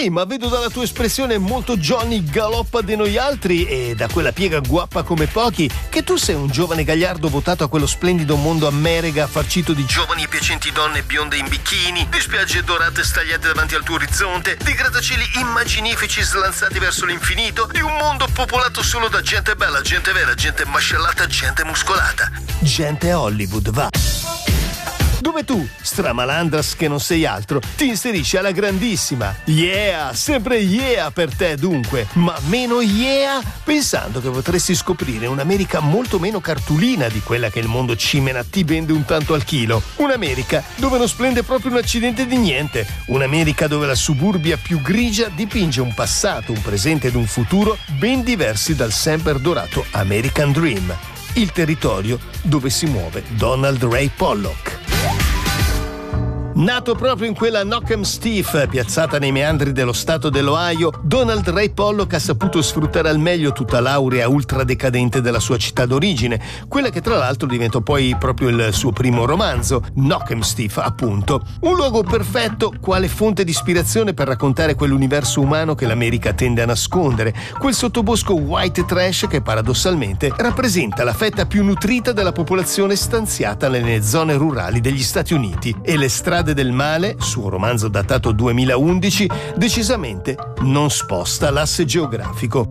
Ehi, ma vedo dalla tua espressione molto Johnny galoppa de noi altri e da quella piega guappa come pochi che tu sei un giovane gagliardo votato a quello splendido mondo America farcito di giovani e piacenti donne bionde in bikini, di spiagge dorate stagliate davanti al tuo orizzonte, di grattacieli immaginifici slanzati verso l'infinito, di un mondo popolato solo da gente bella, gente vera, gente mascellata, gente muscolata. Gente Hollywood, va! Dove tu, stramalandras che non sei altro, ti inserisci alla grandissima. Yeah, sempre yeah per te dunque, ma meno yeah pensando che potresti scoprire un'America molto meno cartulina di quella che il mondo cimena ti vende un tanto al chilo. Un'America dove non splende proprio un accidente di niente. Un'America dove la suburbia più grigia dipinge un passato, un presente ed un futuro ben diversi dal sempre dorato American Dream. Il territorio dove si muove Donald Ray Pollock. Nato proprio in quella Knock'em Stiff, piazzata nei meandri dello stato dell'Ohio, Donald Ray Pollock ha saputo sfruttare al meglio tutta l'aurea ultradecadente della sua città d'origine, quella che tra l'altro diventò poi proprio il suo primo romanzo, Knock'em Stiff appunto. Un luogo perfetto quale fonte di ispirazione per raccontare quell'universo umano che l'America tende a nascondere, quel sottobosco white trash che paradossalmente rappresenta la fetta più nutrita della popolazione stanziata nelle zone rurali degli Stati Uniti, e le strade del male, suo romanzo datato 2011, decisamente non sposta l'asse geografico.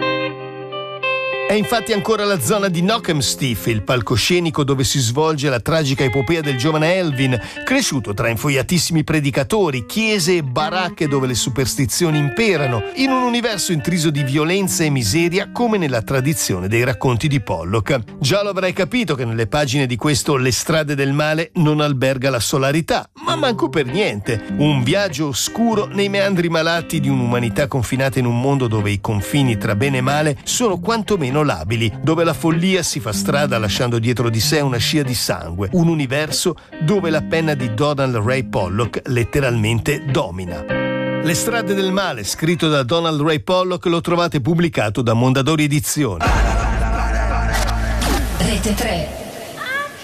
È infatti ancora la zona di Knock'em Stiff, il palcoscenico dove si svolge la tragica epopea del giovane Elvin, cresciuto tra infoiatissimi predicatori, chiese e baracche dove le superstizioni imperano, in un universo intriso di violenza e miseria come nella tradizione dei racconti di Pollock. Già lo avrai capito che nelle pagine di questo Le strade del male non alberga la solarità, ma manco per niente. Un viaggio oscuro nei meandri malati di un'umanità confinata in un mondo dove i confini tra bene e male sono quantomeno labili, dove la follia si fa strada lasciando dietro di sé una scia di sangue, un universo dove la penna di Donald Ray Pollock letteralmente domina. Le strade del male, scritto da Donald Ray Pollock, lo trovate pubblicato da Mondadori Edizioni. Rete 3